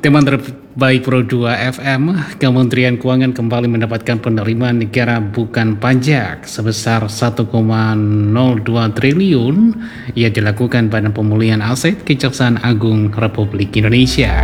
Teman terbaik Pro 2 FM, Kementerian Keuangan kembali mendapatkan penerimaan negara bukan pajak sebesar 1,02 triliun yang dilakukan Badan Pemulihan Aset Kejaksaan Agung Republik Indonesia.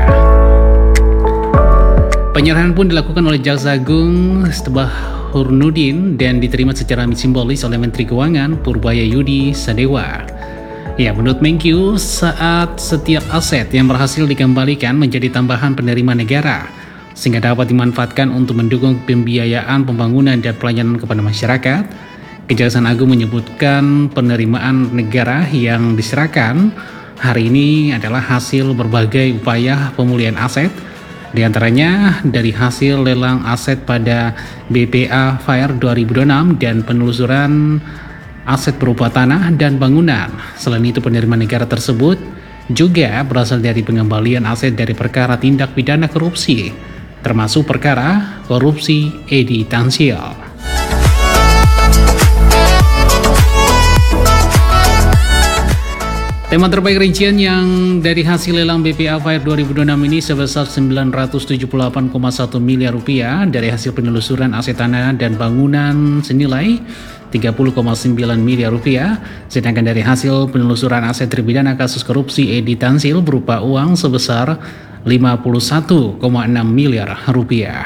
Penyerahan pun dilakukan oleh Jaksa Agung Setebahurnudin dan diterima secara simbolis oleh Menteri Keuangan Purbaya Yudi Sadewa. Ya, menurut Menkyu, saat setiap aset yang berhasil dikembalikan menjadi tambahan penerimaan negara, sehingga dapat dimanfaatkan untuk mendukung pembiayaan pembangunan dan pelayanan kepada masyarakat, Kejaksaan Agung menyebutkan penerimaan negara yang diserahkan hari ini adalah hasil berbagai upaya pemulihan aset, diantaranya dari hasil lelang aset pada BPA Fire 2026 dan penelusuran aset berupa tanah dan bangunan. Selain itu, penerimaan negara tersebut juga berasal dari pengembalian aset dari perkara tindak pidana korupsi, termasuk perkara korupsi Edi Tansil. Tema terbaik rincian yang dari hasil lelang BPA Fire 2026 ini sebesar 978,1 miliar rupiah dari hasil penelusuran aset tanah dan bangunan senilai 30,9 miliar rupiah, sedangkan dari hasil penelusuran aset terpidana kasus korupsi Edi Tansil berupa uang sebesar 51,6 miliar rupiah.